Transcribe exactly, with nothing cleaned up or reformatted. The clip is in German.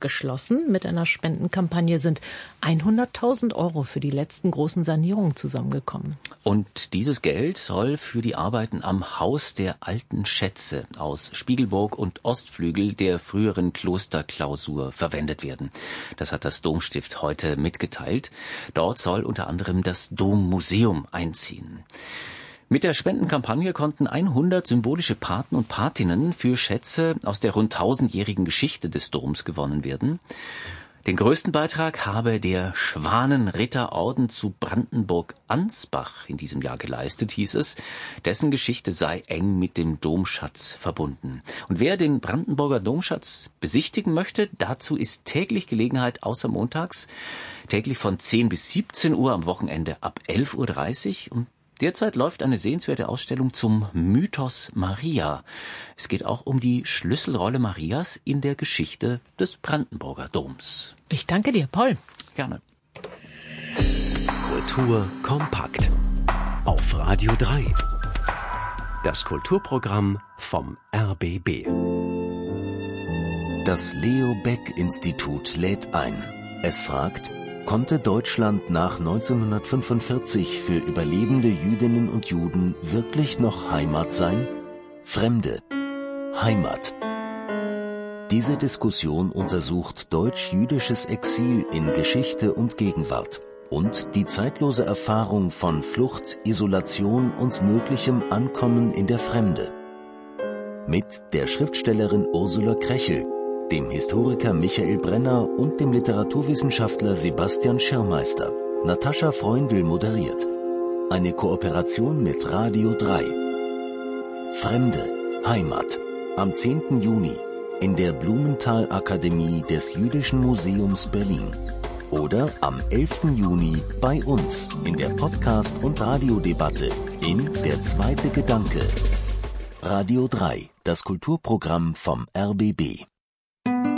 abgeschlossen. Mit einer Spendenkampagne sind hunderttausend Euro für die letzten großen Sanierungen zusammengekommen. Und dieses Geld soll für die Arbeiten am Haus der alten Schätze aus Spiegelburg und Ostflügel der früheren Klosterklausur verwendet werden. Das hat das Domstift heute mitgeteilt. Dort soll unter anderem das Dommuseum einziehen. Mit der Spendenkampagne konnten hundert symbolische Paten und Patinnen für Schätze aus der rund tausendjährigen Geschichte des Doms gewonnen werden. Den größten Beitrag habe der Schwanenritterorden zu Brandenburg-Ansbach in diesem Jahr geleistet, hieß es. Dessen Geschichte sei eng mit dem Domschatz verbunden. Und wer den Brandenburger Domschatz besichtigen möchte, dazu ist täglich Gelegenheit außer montags, täglich von zehn bis siebzehn Uhr, am Wochenende ab elf Uhr dreißig. Und derzeit läuft eine sehenswerte Ausstellung zum Mythos Maria. Es geht auch um die Schlüsselrolle Marias in der Geschichte des Brandenburger Doms. Ich danke dir, Paul. Gerne. Kultur kompakt auf Radio drei. Das Kulturprogramm vom R B B. Das Leo Baeck Institut lädt ein. Es fragt: Konnte Deutschland nach neunzehnhundertfünfundvierzig für überlebende Jüdinnen und Juden wirklich noch Heimat sein? Fremde. Heimat. Diese Diskussion untersucht deutsch-jüdisches Exil in Geschichte und Gegenwart und die zeitlose Erfahrung von Flucht, Isolation und möglichem Ankommen in der Fremde. Mit der Schriftstellerin Ursula Krechel, dem Historiker Michael Brenner und dem Literaturwissenschaftler Sebastian Schirmeister. Natascha Freundl moderiert. Eine Kooperation mit Radio drei. Fremde, Heimat. Am zehnten Juni in der Blumenthal-Akademie des Jüdischen Museums Berlin. Oder am elften Juni bei uns in der Podcast- und Radiodebatte in Der zweite Gedanke. Radio drei, das Kulturprogramm vom R B B.